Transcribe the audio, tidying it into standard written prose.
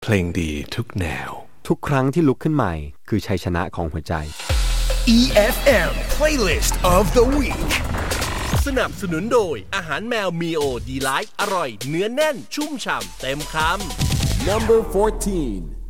เพลงดีทุกแนวทุกครั้งที่ลุกขึ้นใหม่คือชัยชนะของหัวใจ EFM Playlist of the Week สนับสนุนโดยอาหารแมวมีโอดีไลท์อร่อยเนื้อแน่นชุ่มฉ่ำเต็มคำ Number 14